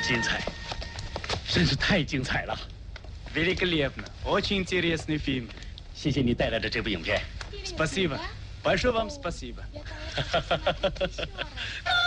精彩，真是太精彩了。 Великолепно, очень интересный фильм. 谢谢你带来的这部影片。 Спасибо, большое вам спасибо.